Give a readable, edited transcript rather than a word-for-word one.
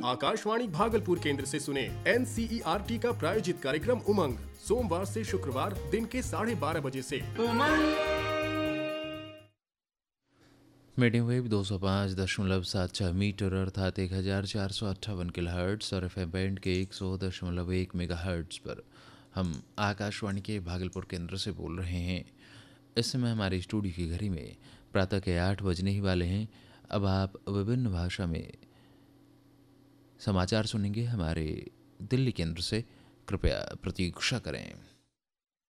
आकाशवाणी भागलपुर केंद्र से सुने NCERT का प्रायोजित कार्यक्रम उमंग सोमवार से शुक्रवार दिन के 12:30 बजे से। मीडियम वेव 205.76 मीटर अर्थात 1458 किलोहर्ट्ज़ और FM बैंड के 100.1 मेगाहर्ट्ज़ पर हम आकाशवाणी के भागलपुर केंद्र से बोल रहे हैं। इस समय हमारे स्टूडियो की घड़ी में प्रातः के 8 बजने ही वाले हैं। अब आप विभिन्न भाषा में समाचार सुनेंगे हमारे दिल्ली केंद्र से। कृपया प्रतीक्षा करें।